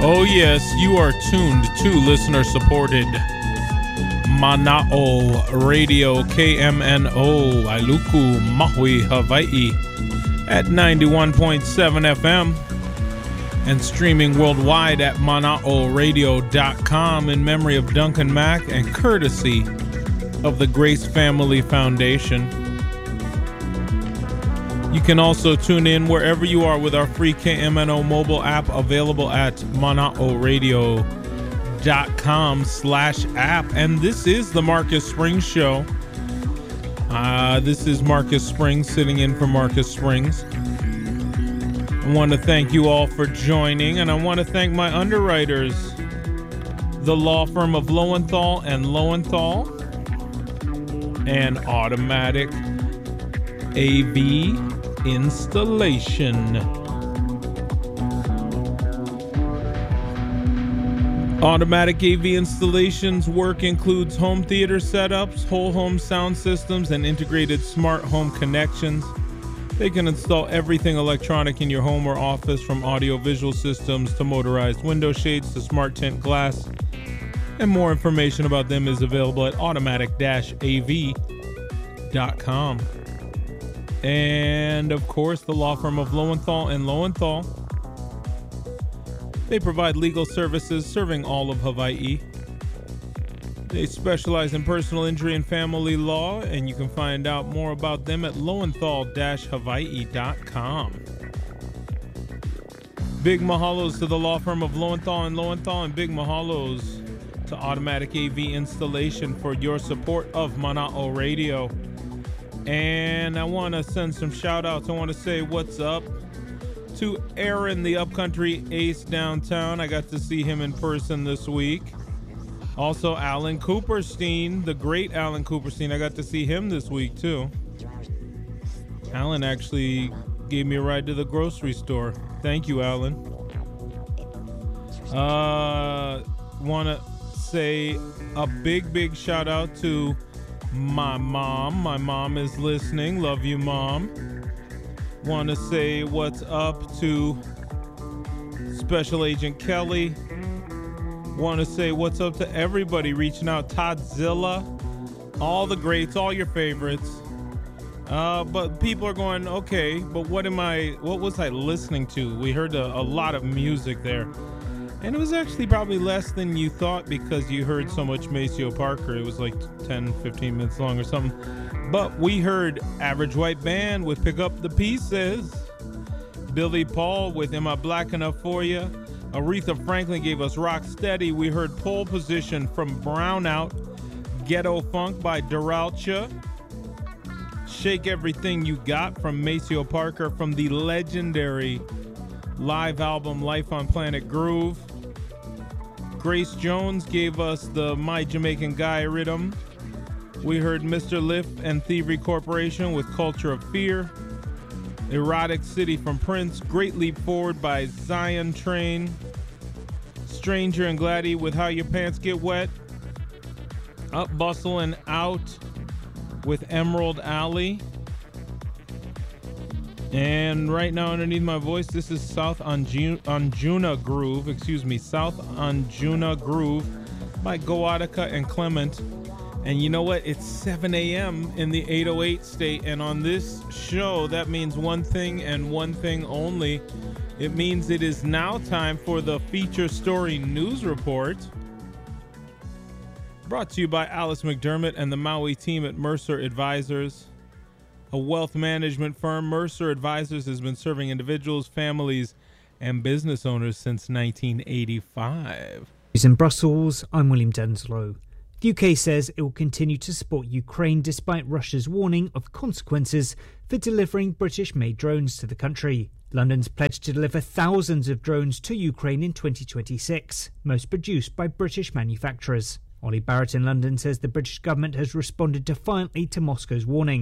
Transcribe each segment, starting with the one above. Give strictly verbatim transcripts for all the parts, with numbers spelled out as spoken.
Oh yes, you are tuned to listener-supported Mana'o Radio, K M N O, Wailuku, Maui, Hawaii, at ninety-one point seven F M, and streaming worldwide at mana'o radio dot com in memory of Duncan Mack and courtesy of the Grace Family Foundation. You can also tune in wherever you are with our free K M N O mobile app available at mana'o radio dot com slash app. And this is the Marcus Springs Show. Uh, this is Marcus Springs sitting in for Marcus Springs. I want to thank you all for joining, and I want to thank my underwriters, the law firm of Lowenthal and Lowenthal and Automatic A V Installation. Automatic A V Installations work includes home theater setups, whole home sound systems, and integrated smart home connections. They can install everything electronic in your home or office, from audio-visual systems to motorized window shades to smart tint glass. And more information about them is available at automatic dash A V dot com. And, of course, the law firm of Lowenthal and Lowenthal. They provide legal services serving all of Hawaii. They specialize in personal injury and family law, and you can find out more about them at lowenthal dash hawaii dot com. Big mahalos to the law firm of Lowenthal and Lowenthal, and big mahalos to Automatic A V Installation for your support of Mana'o Radio. And I want to send some shout outs. I want to say what's up to Aaron, the upcountry ace downtown. I got to see him in person this week. Also, Alan Cooperstein, the great Alan Cooperstein. I got to see him this week too. Alan actually gave me a ride to the grocery store. Thank you, Alan. Uh, want to say a big, big shout out to my mom. My mom is listening. Love you, Mom. Want to say what's up to Special Agent Kelly. Want to say what's up to everybody reaching out. Toddzilla, all the greats, all your favorites. Uh, but people are going, okay, but what am I, what was I listening to? We heard a, a lot of music there. And it was actually probably less than you thought because you heard so much Maceo Parker. It was like ten, fifteen minutes long or something. But we heard Average White Band with Pick Up the Pieces. Billy Paul with Am I Black Enough For You? Aretha Franklin gave us Rock Steady. We heard Pole Position from Brownout. Ghetto Funk by Deralcha. Shake Everything You Got from Maceo Parker from the legendary live album Life on Planet Groove. Grace Jones gave us the My Jamaican Guy rhythm. We heard Mister Lift and Thievery Corporation with Culture of Fear. Erotic City from Prince. Great Leap Forward by Zion Train. Stranger and Gladdy with How Your Pants Get Wet. Up, Bustle, and Out with Emerald Alley. And right now underneath my voice, this is South Anjuna Groove, excuse me, South Anjuna Groove by Goatica and Clement. And you know what? It's seven a.m. in the eight oh eight state. And on this show, that means one thing and one thing only. It means it is now time for the Feature Story News Report. Brought to you by Alice McDermott and the Maui team at Mercer Advisors. A wealth management firm, Mercer Advisors has been serving individuals, families, and business owners since nineteen eighty-five. In Brussels, I'm William Denslow. The U K says it will continue to support Ukraine despite Russia's warning of consequences for delivering British-made drones to the country. London's pledged to deliver thousands of drones to Ukraine in twenty twenty-six, most produced by British manufacturers. Ollie Barrett in London says the British government has responded defiantly to Moscow's warning.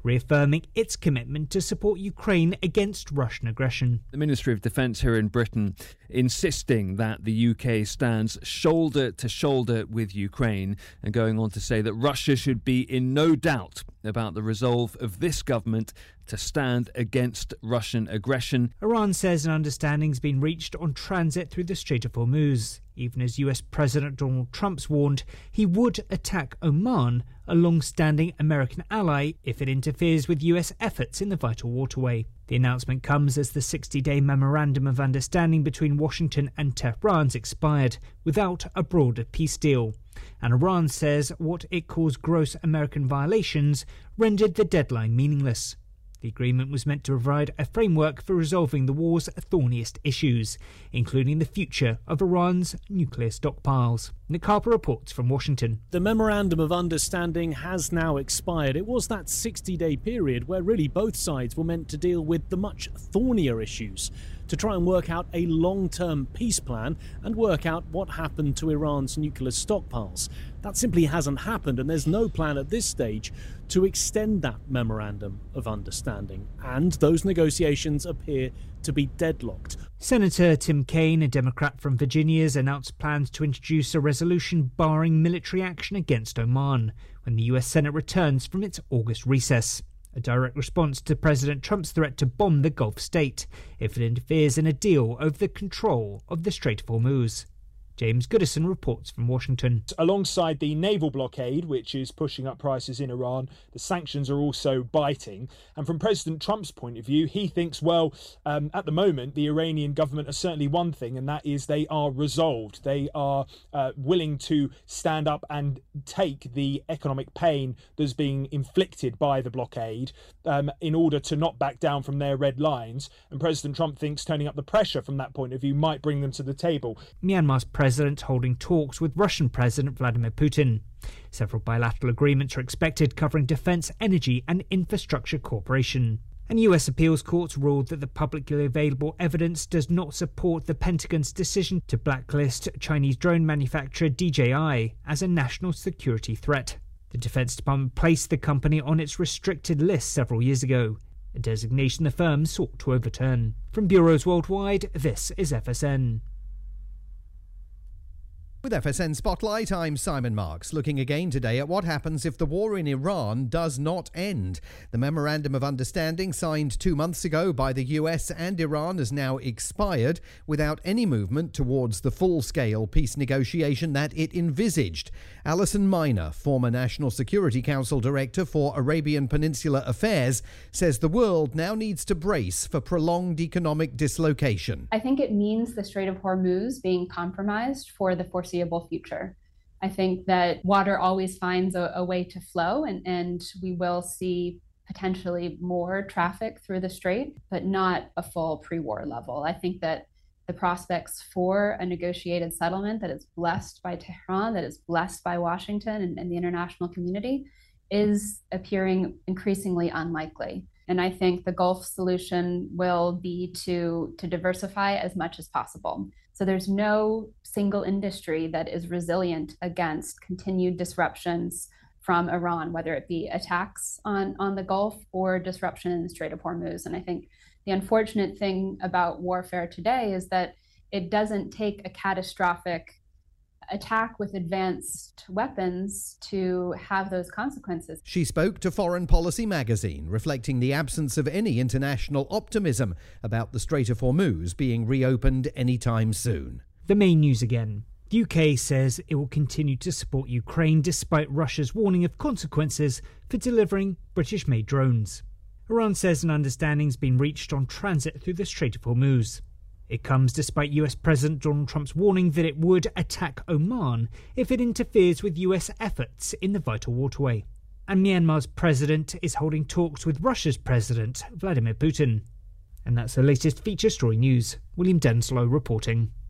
reaffirming its commitment to support Ukraine against Russian aggression. The Ministry of Defence here in Britain insisting that the U K stands shoulder to shoulder with Ukraine, and going on to say that Russia should be in no doubt about the resolve of this government to stand against Russian aggression. Iran says an understanding's been reached on transit through the Strait of Hormuz, even as U S President Donald Trump's warned he would attack Oman, a long-standing American ally, if it interferes with U S efforts in the vital waterway. The announcement comes as the sixty-day memorandum of understanding between Washington and Tehran's expired, without a broader peace deal. And Iran says what it calls gross American violations rendered the deadline meaningless. The agreement was meant to provide a framework for resolving the war's thorniest issues, including the future of Iran's nuclear stockpiles. Nick Harper reports from Washington. The Memorandum of Understanding has now expired. It was that sixty-day period where really both sides were meant to deal with the much thornier issues, to try and work out a long-term peace plan and work out what happened to Iran's nuclear stockpiles. That simply hasn't happened, and there's no plan at this stage to extend that Memorandum of Understanding, and those negotiations appear to be deadlocked. Senator Tim Kaine, a Democrat from Virginia, has announced plans to introduce a resolution barring military action against Oman when the U S Senate returns from its August recess, a direct response to President Trump's threat to bomb the Gulf state if it interferes in a deal over the control of the Strait of Hormuz. James Goodison reports from Washington. Alongside the naval blockade, which is pushing up prices in Iran, the sanctions are also biting. And from President Trump's point of view, he thinks, well, um, at the moment, the Iranian government are certainly one thing, and that is they are resolved. They are uh, willing to stand up and take the economic pain that's being inflicted by the blockade um, in order to not back down from their red lines. And President Trump thinks turning up the pressure from that point of view might bring them to the table. Myanmar's president holding talks with Russian President Vladimir Putin. Several bilateral agreements are expected covering defence, energy and infrastructure cooperation. And U S appeals courts ruled that the publicly available evidence does not support the Pentagon's decision to blacklist Chinese drone manufacturer D J I as a national security threat. The Defence Department placed the company on its restricted list several years ago, a designation the firm sought to overturn. From bureaus worldwide, this is F S N. With F S N Spotlight, I'm Simon Marks, looking again today at what happens if the war in Iran does not end. The Memorandum of Understanding signed two months ago by the U S and Iran has now expired without any movement towards the full-scale peace negotiation that it envisaged. Alison Miner, former National Security Council Director for Arabian Peninsula Affairs, says the world now needs to brace for prolonged economic dislocation. I think it means the Strait of Hormuz being compromised for the foreseeable future. I think that water always finds a, a way to flow, and, and we will see potentially more traffic through the strait, but not a full pre-war level. I think that the prospects for a negotiated settlement that is blessed by Tehran, that is blessed by Washington and, and the international community, is appearing increasingly unlikely. And I think the Gulf solution will be to, to diversify as much as possible. So there's no single industry that is resilient against continued disruptions from Iran, whether it be attacks on, on the Gulf or disruption in the Strait of Hormuz. And I think the unfortunate thing about warfare today is that it doesn't take a catastrophic attack with advanced weapons to have those consequences. She spoke to Foreign Policy magazine, reflecting the absence of any international optimism about the Strait of Hormuz being reopened anytime soon. The main news again. The U K says it will continue to support Ukraine despite Russia's warning of consequences for delivering British-made drones. Iran says an understanding's been reached on transit through the Strait of Hormuz. It comes despite U S President Donald Trump's warning that it would attack Oman if it interferes with U S efforts in the vital waterway. And Myanmar's president is holding talks with Russia's President Vladimir Putin. And that's the latest feature story news. William Denslow reporting.